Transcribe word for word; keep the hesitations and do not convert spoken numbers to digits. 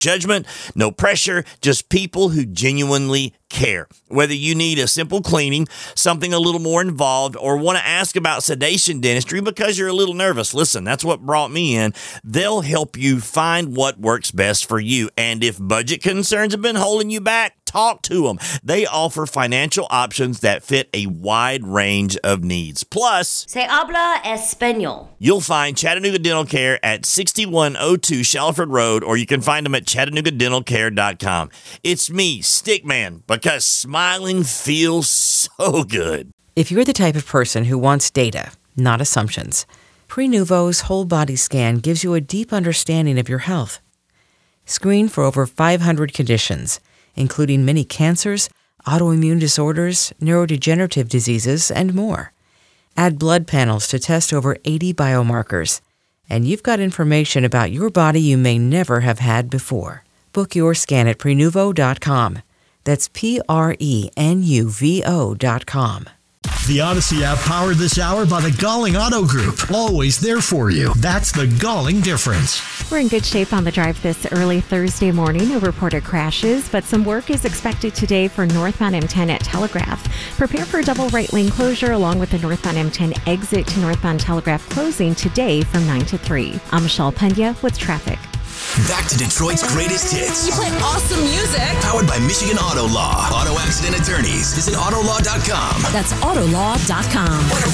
judgment, no pressure, just people who genuinely care. Whether you need a simple cleaning, something a little more involved, or want to ask about sedation dentistry because you're a little nervous, listen, that's what brought me in. They'll help you find what works best for you. And if budget concerns have been holding you back, talk to them. They offer financial options that fit a wide range of needs. Plus, Se habla español. You'll find Chattanooga Dental Care at sixty-one oh two Shalford Road, or you can find them at chattanooga dental care dot com. It's me, Stickman, because smiling feels so good. If you're the type of person who wants data, not assumptions, Prenuvo's whole body scan gives you a deep understanding of your health. Screen for over five hundred conditions, including many cancers, autoimmune disorders, neurodegenerative diseases, and more. Add blood panels to test over eighty biomarkers, and you've got information about your body you may never have had before. Book your scan at prenuvo dot com. That's P R E N U V O dot com. The Odyssey app powered this hour by the Galling Auto Group. Always there for you. That's the Galling difference. We're in good shape on the drive this early Thursday morning. No reported crashes, but some work is expected today for northbound M ten at Telegraph. Prepare for a double right lane closure along with the northbound M ten exit to northbound Telegraph closing today from nine to three. I'm Michelle Pena with traffic. Back to Detroit's greatest hits. You play awesome music. Powered by Michigan Auto Law. Auto accident attorneys. Visit auto law dot com. That's auto law dot com.